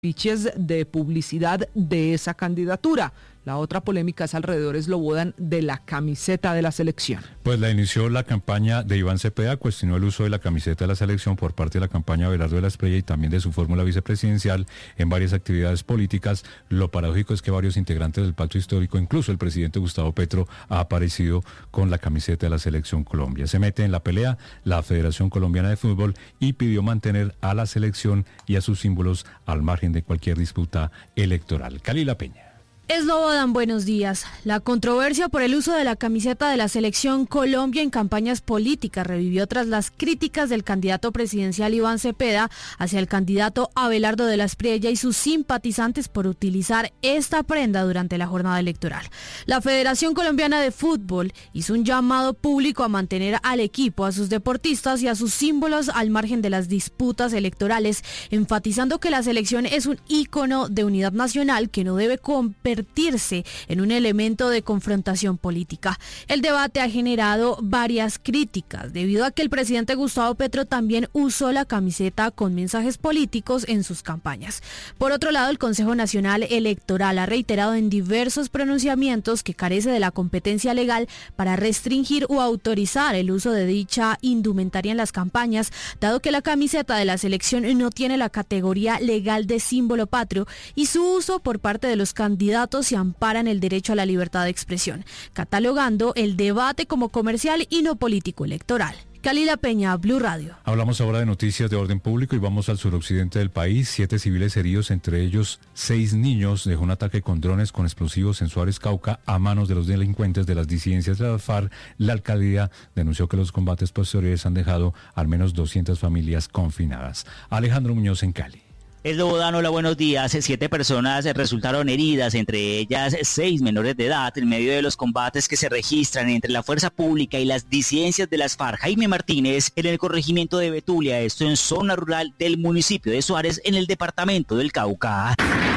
afiches de publicidad de esa candidatura. La otra polémica es alrededor Slobodan de la camiseta de la selección. Pues la inició la campaña de Iván Cepeda, cuestionó el uso de la camiseta de la selección por parte de la campaña de Abelardo de la Espriella y también de su fórmula vicepresidencial en varias actividades políticas. Lo paradójico es que varios integrantes del pacto histórico, incluso el presidente Gustavo Petro, ha aparecido con la camiseta de la selección Colombia. Se mete en la pelea la Federación Colombiana de Fútbol y pidió mantener a la selección y a sus símbolos al margen de cualquier disputa electoral. Kalila Peña. Slobodan, buenos días. La controversia por el uso de la camiseta de la selección Colombia en campañas políticas revivió tras las críticas del candidato presidencial Iván Cepeda hacia el candidato Abelardo de la Espriella y sus simpatizantes por utilizar esta prenda durante la jornada electoral. La Federación Colombiana de Fútbol hizo un llamado público a mantener al equipo, a sus deportistas y a sus símbolos al margen de las disputas electorales, enfatizando que la selección es un ícono de unidad nacional que no debe convertirse en un elemento de confrontación política. El debate ha generado varias críticas debido a que el presidente Gustavo Petro también usó la camiseta con mensajes políticos en sus campañas. Por otro lado, el Consejo Nacional Electoral ha reiterado en diversos pronunciamientos que carece de la competencia legal para restringir o autorizar el uso de dicha indumentaria en las campañas, dado que la camiseta de la selección no tiene la categoría legal de símbolo patrio y su uso por parte de los candidatos se ampara en el derecho a la libertad de expresión, catalogando el debate como comercial y no político electoral. Kalila Peña, Blue Radio. Hablamos ahora de noticias de orden público y vamos al suroccidente del país. 7 civiles heridos, entre ellos 6 niños, dejó un ataque con drones con explosivos en Suárez, Cauca, a manos de los delincuentes de las disidencias de las FARC. La alcaldía denunció que los combates posteriores han dejado al menos 200 familias confinadas. Alejandro Muñoz en Cali. Slobodan, hola, buenos días. 7 personas resultaron heridas, entre ellas 6 menores de edad, en medio de los combates que se registran entre la fuerza pública y las disidencias de las FARC. Jaime Martínez, en el corregimiento de Betulia, esto en zona rural del municipio de Suárez, en el departamento del Cauca.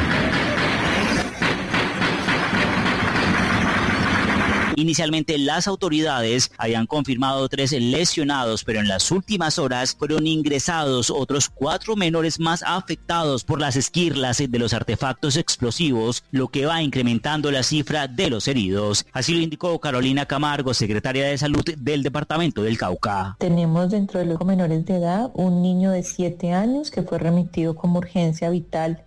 Inicialmente las autoridades habían confirmado 3 lesionados, pero en las últimas horas fueron ingresados otros 4 menores más afectados por las esquirlas de los artefactos explosivos, lo que va incrementando la cifra de los heridos. Así lo indicó Carolina Camargo, secretaria de Salud del departamento del Cauca. Tenemos dentro de los menores de edad un niño de 7 años que fue remitido como urgencia vital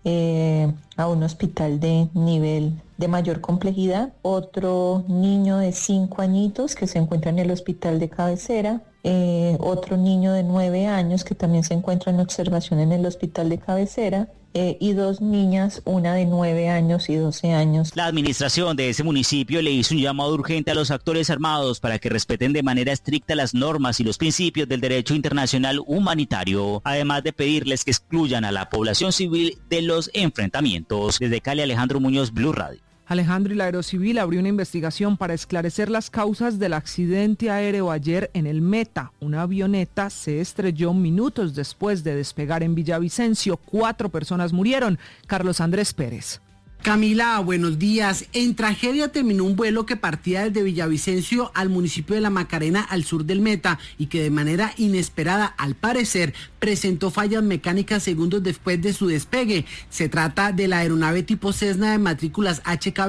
a un hospital de nivel de mayor complejidad, otro niño de 5 añitos que se encuentra en el hospital de cabecera, otro niño de 9 años que también se encuentra en observación en el hospital de cabecera, y 2 niñas, una de 9 años y 12 años. La administración de ese municipio le hizo un llamado urgente a los actores armados para que respeten de manera estricta las normas y los principios del derecho internacional humanitario, además de pedirles que excluyan a la población civil de los enfrentamientos. Desde Cali, Alejandro Muñoz, Blue Radio. Alejandro, y la Aerocivil abrió una investigación para esclarecer las causas del accidente aéreo ayer en el Meta. Una avioneta se estrelló minutos después de despegar en Villavicencio. 4 personas murieron. Carlos Andrés Pérez. Camila, buenos días. En tragedia terminó un vuelo que partía desde Villavicencio al municipio de La Macarena, al sur del Meta, y que de manera inesperada, al parecer, presentó fallas mecánicas segundos después de su despegue. Se trata de la aeronave tipo Cessna de matrículas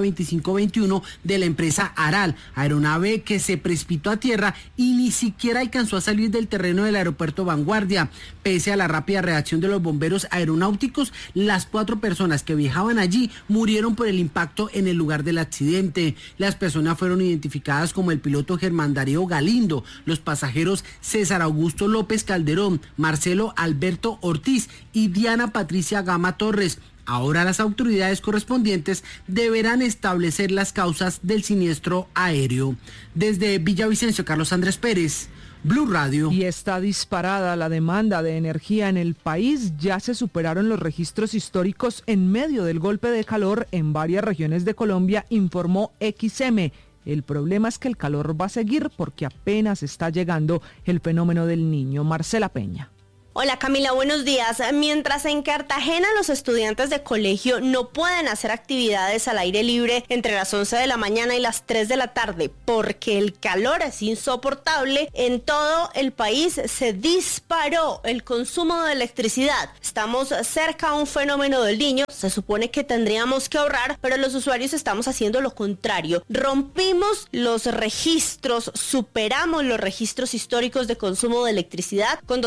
HK2521 de la empresa Aral, aeronave que se precipitó a tierra y ni siquiera alcanzó a salir del terreno del aeropuerto Vanguardia. Pese a la rápida reacción de los bomberos aeronáuticos, las 4 personas que viajaban allí murieron por el impacto en el lugar del accidente. Las personas fueron identificadas como el piloto Germán Darío Galindo, los pasajeros César Augusto López Calderón, Marcelo Alberto Ortiz y Diana Patricia Gama Torres. Ahora las autoridades correspondientes deberán establecer las causas del siniestro aéreo. Desde Villavicencio, Carlos Andrés Pérez, Blue Radio. Y está disparada la demanda de energía en el país. Ya se superaron los registros históricos en medio del golpe de calor en varias regiones de Colombia, informó XM. El problema es que el calor va a seguir porque apenas está llegando el fenómeno del Niño. Marcela Peña. Hola Camila, buenos días. Mientras en Cartagena los estudiantes de colegio no pueden hacer actividades al aire libre entre las 11 de la mañana y las 3 de la tarde porque el calor es insoportable, en todo el país se disparó el consumo de electricidad. Estamos cerca a un fenómeno del Niño, se supone que tendríamos que ahorrar, pero los usuarios estamos haciendo lo contrario. Rompimos los registros, superamos los registros históricos de consumo de electricidad con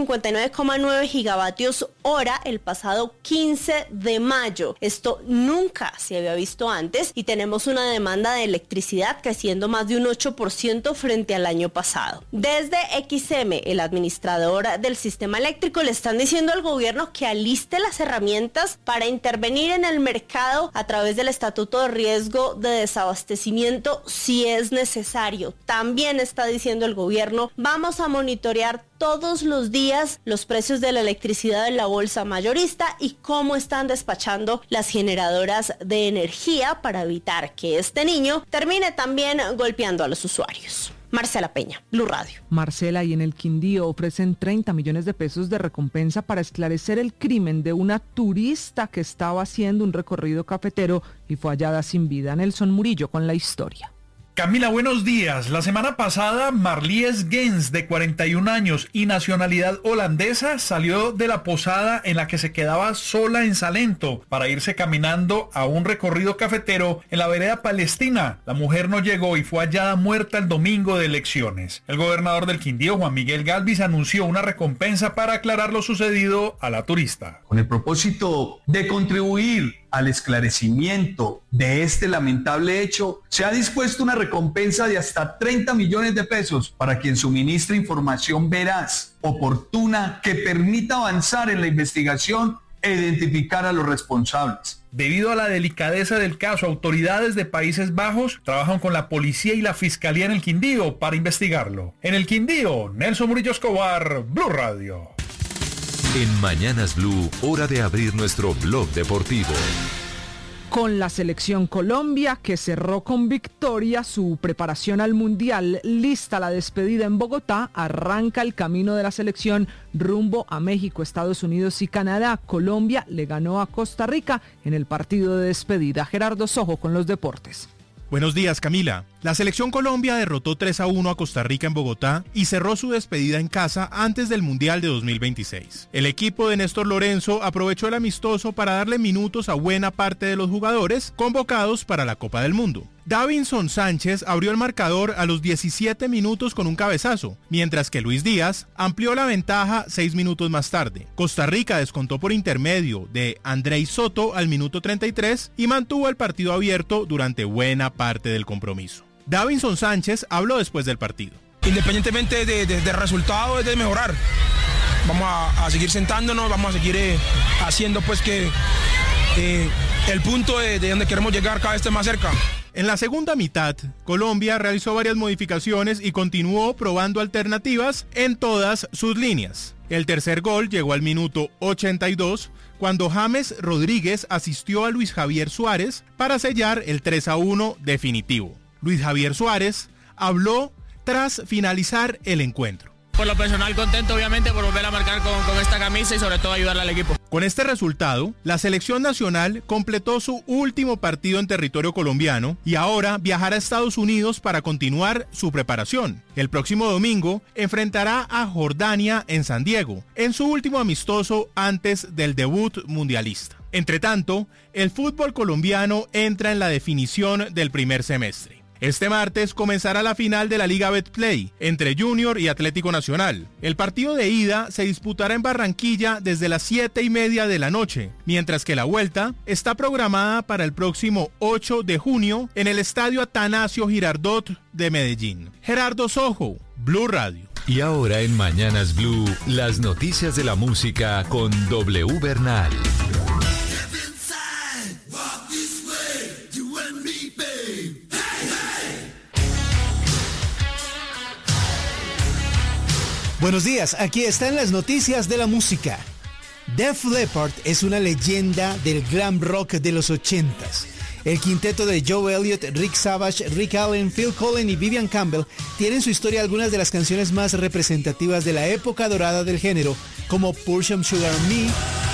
259,9 gigavatios hora el pasado 15 de mayo. Esto nunca se había visto antes y tenemos una demanda de electricidad creciendo más de un 8% frente al año pasado. Desde XM, el administrador del sistema eléctrico, le están diciendo al gobierno que aliste las herramientas para intervenir en el mercado a través del estatuto de riesgo de desabastecimiento si es necesario. También está diciendo el gobierno, vamos a monitorear todos los días los precios de la electricidad en la bolsa mayorista y cómo están despachando las generadoras de energía para evitar que este niño termine también golpeando a los usuarios. Marcela Peña, Blue Radio. Marcela, y en el Quindío ofrecen 30 millones de pesos de recompensa para esclarecer el crimen de una turista que estaba haciendo un recorrido cafetero y fue hallada sin vida. Nelson Murillo con la historia. Camila, buenos días. La semana pasada, Marlies Gens, de 41 años y nacionalidad holandesa, salió de la posada en la que se quedaba sola en Salento para irse caminando a un recorrido cafetero en la vereda Palestina. La mujer no llegó y fue hallada muerta el domingo de elecciones. El gobernador del Quindío, Juan Miguel Galvis, anunció una recompensa para aclarar lo sucedido a la turista. Con el propósito de contribuir al esclarecimiento de este lamentable hecho, se ha dispuesto una recompensa de hasta 30 millones de pesos para quien suministre información veraz, oportuna, que permita avanzar en la investigación e identificar a los responsables. Debido a la delicadeza del caso, autoridades de Países Bajos trabajan con la policía y la fiscalía en el Quindío para investigarlo. En el Quindío, Nelson Murillo Escobar, Blue Radio. En Mañanas Blue, hora de abrir nuestro blog deportivo. Con la selección Colombia, que cerró con victoria su preparación al Mundial, lista la despedida en Bogotá, arranca el camino de la selección rumbo a México, Estados Unidos y Canadá. Colombia le ganó a Costa Rica en el partido de despedida. Gerardo Sojo con los deportes. Buenos días, Camila. La selección Colombia derrotó 3-1 a Costa Rica en Bogotá y cerró su despedida en casa antes del Mundial de 2026. El equipo de Néstor Lorenzo aprovechó el amistoso para darle minutos a buena parte de los jugadores convocados para la Copa del Mundo. Davinson Sánchez abrió el marcador a los 17 minutos con un cabezazo, mientras que Luis Díaz amplió la ventaja 6 minutos más tarde. Costa Rica descontó por intermedio de Andrei Soto al minuto 33 y mantuvo el partido abierto durante buena parte del compromiso. Davinson Sánchez habló después del partido. Independientemente del resultado, es de mejorar. Vamos a seguir sentándonos, vamos a seguir haciendo pues que el punto de donde queremos llegar cada vez esté más cerca. En la segunda mitad, Colombia realizó varias modificaciones y continuó probando alternativas en todas sus líneas. El tercer gol llegó al minuto 82, cuando James Rodríguez asistió a Luis Javier Suárez para sellar el 3-1 definitivo. Luis Javier Suárez habló tras finalizar el encuentro. Por lo personal, contento obviamente por volver a marcar con esta camisa y sobre todo ayudarle al equipo. Con este resultado, la selección nacional completó su último partido en territorio colombiano y ahora viajará a Estados Unidos para continuar su preparación. El próximo domingo enfrentará a Jordania en San Diego, en su último amistoso antes del debut mundialista. Entre tanto, el fútbol colombiano entra en la definición del primer semestre. Este martes comenzará la final de la Liga Betplay entre Junior y Atlético Nacional. El partido de ida se disputará en Barranquilla desde las 7:30 de la noche, mientras que la vuelta está programada para el próximo 8 de junio en el Estadio Atanasio Girardot de Medellín. Gerardo Sojo, Blue Radio. Y ahora en Mañanas Blue, las noticias de la música con W Bernal. Buenos días, aquí están las noticias de la música. Def Leppard es una leyenda del glam rock de los 80s. El quinteto de Joe Elliott, Rick Savage, Rick Allen, Phil Collen y Vivian Campbell tienen en su historia algunas de las canciones más representativas de la época dorada del género, como Pour Some Sugar on Me,